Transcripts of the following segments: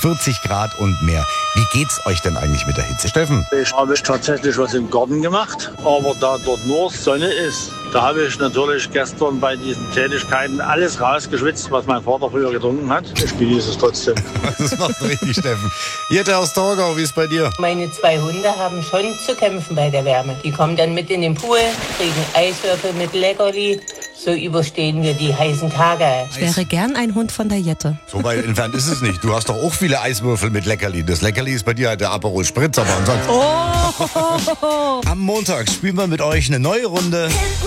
40 Grad und mehr. Wie geht's euch denn eigentlich mit der Hitze? Steffen? Ich habe tatsächlich was im Garten gemacht, aber da dort nur Sonne ist, da habe ich natürlich gestern bei diesen Tätigkeiten alles rausgeschwitzt, was mein Vater früher getrunken hat. Ich genieße es trotzdem. Das macht richtig, Steffen. Jette aus Torgau, wie ist bei dir? Meine 2 Hunde haben schon zu kämpfen bei der Wärme. Die kommen dann mit in den Pool, kriegen Eiswürfel mit Leckerli. So überstehen wir die heißen Tage. Ich wäre gern ein Hund von der Jette. So weit entfernt ist es nicht. Du hast doch auch viele Eiswürfel mit Leckerli. Das Leckerli ist bei dir halt der Aperol Spritz, aber ansonsten... Oh! Am Montag spielen wir mit euch eine neue Runde.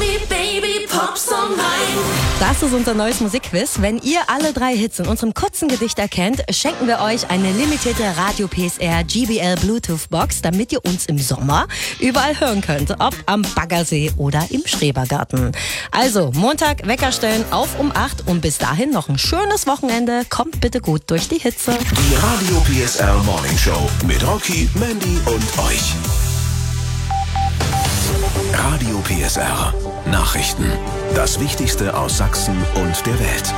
Das ist unser neues Musikquiz. Wenn ihr alle 3 Hits in unserem kurzen Gedicht erkennt, schenken wir euch eine limitierte Radio PSR GBL Bluetooth Box, damit ihr uns im Sommer überall hören könnt. Ob am Baggersee oder im Schrebergarten. Also, Montag Wecker stellen auf um 8 und bis dahin noch ein schönes Wochenende. Kommt bitte gut durch die Hitze. Die Radio PSR Morning Show mit Rocky, Mandy und euch. Radio PSR Nachrichten. Das Wichtigste aus Sachsen und der Welt.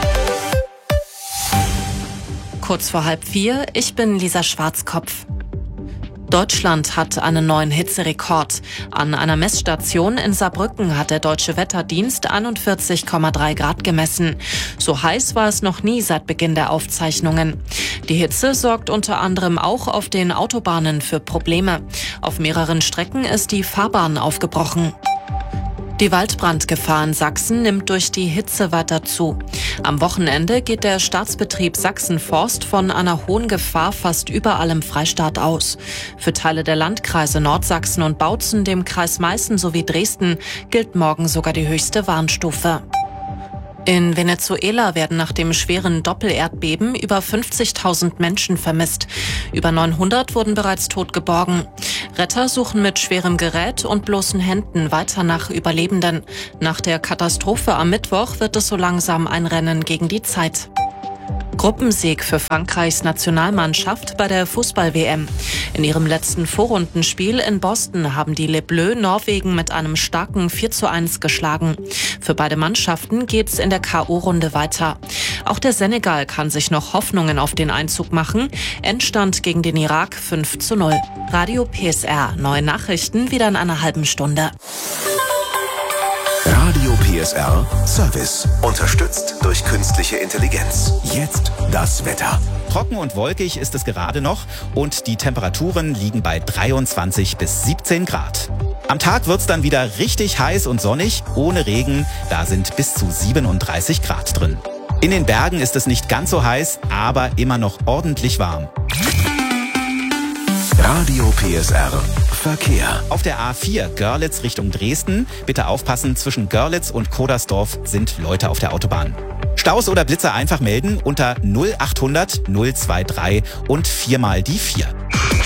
Kurz vor 3:30, ich bin Lisa Schwarzkopf. Deutschland hat einen neuen Hitzerekord. An einer Messstation in Saarbrücken hat der Deutsche Wetterdienst 41,3 Grad gemessen. So heiß war es noch nie seit Beginn der Aufzeichnungen. Die Hitze sorgt unter anderem auch auf den Autobahnen für Probleme. Auf mehreren Strecken ist die Fahrbahn aufgebrochen. Die Waldbrandgefahr in Sachsen nimmt durch die Hitze weiter zu. Am Wochenende geht der Staatsbetrieb Sachsen-Forst von einer hohen Gefahr fast überall im Freistaat aus. Für Teile der Landkreise Nordsachsen und Bautzen, dem Kreis Meißen sowie Dresden gilt morgen sogar die höchste Warnstufe. In Venezuela werden nach dem schweren Doppelerdbeben über 50.000 Menschen vermisst. Über 900 wurden bereits tot geborgen. Retter suchen mit schwerem Gerät und bloßen Händen weiter nach Überlebenden. Nach der Katastrophe am Mittwoch wird es so langsam ein Rennen gegen die Zeit. Gruppensieg für Frankreichs Nationalmannschaft bei der Fußball-WM. In ihrem letzten Vorrundenspiel in Boston haben die Les Bleus Norwegen mit einem starken 4:1 geschlagen. Für beide Mannschaften geht's in der K.O.-Runde weiter. Auch der Senegal kann sich noch Hoffnungen auf den Einzug machen. Endstand gegen den Irak 5:0. Radio PSR. Neue Nachrichten wieder in einer halben Stunde. Radio PSR Service. Unterstützt durch künstliche Intelligenz. Jetzt das Wetter. Trocken und wolkig ist es gerade noch und die Temperaturen liegen bei 23 bis 17 Grad. Am Tag wird's dann wieder richtig heiß und sonnig, ohne Regen. Da sind bis zu 37 Grad drin. In den Bergen ist es nicht ganz so heiß, aber immer noch ordentlich warm. Radio PSR Verkehr. Auf der A4 Görlitz Richtung Dresden. Bitte aufpassen, zwischen Görlitz und Kodersdorf sind Leute auf der Autobahn. Staus oder Blitzer einfach melden unter 0800 023 und 4 mal die 4.